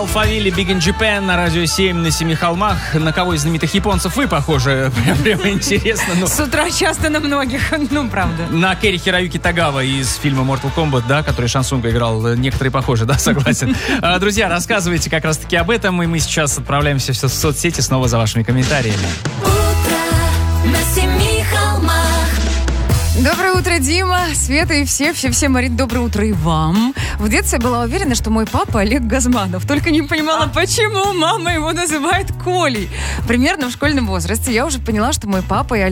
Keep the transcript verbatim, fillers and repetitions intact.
Алфавили, Big in Japan на Радио семь на Семи холмах. На кого из знаменитых японцев вы похожи? Прям, прям интересно. Ну, С утра часто на многих, ну, правда. на Кери Хироюки Тагава из фильма Mortal Kombat, да, который Шансунга играл. Некоторые похожи, да, согласен. Друзья, рассказывайте как раз-таки об этом. И мы сейчас отправляемся в соцсети снова за вашими комментариями. Утро на Семи холмах. Доброе утро, Дима, Света и все, все, все, Марин, доброе утро и вам. В детстве я была уверена, что мой папа Олег Газманов, только не понимала, почему мама его называет Колей. Примерно в школьном возрасте я уже поняла, что мой папа и